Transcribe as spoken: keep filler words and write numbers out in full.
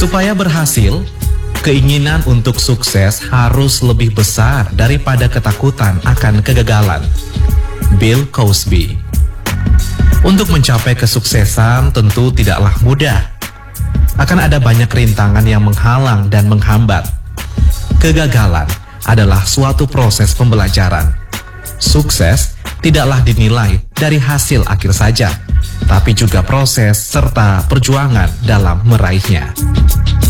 Supaya berhasil, keinginan untuk sukses harus lebih besar daripada ketakutan akan kegagalan. Bill Cosby. Untuk mencapai kesuksesan tentu tidaklah mudah. Akan ada banyak rintangan yang menghalang dan menghambat. Kegagalan adalah suatu proses pembelajaran. Sukses tidaklah dinilai dari hasil akhir saja, tapi juga proses serta perjuangan dalam meraihnya.